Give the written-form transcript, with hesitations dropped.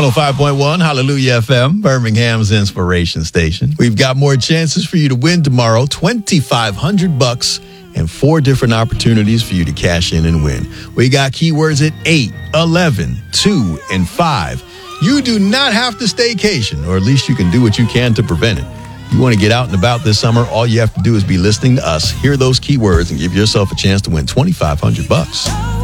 105.1 Hallelujah FM, Birmingham's inspiration station. We've got more chances for you to win tomorrow, $2,500 and 4 different opportunities for you to cash in and win. We got keywords at 8, 11, 2, and 5. You do not have to staycation, or at least you can do what you can to prevent it. You want to get out and about this summer, all you have to do is be listening to us, hear those keywords, and give yourself a chance to win $2,500.